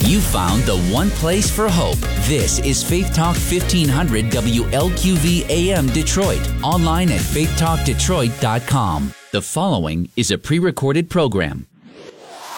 You found the one place for hope. This is Faith Talk 1500 WLQV AM Detroit. Online at faithtalkdetroit.com. The following is a pre-recorded program.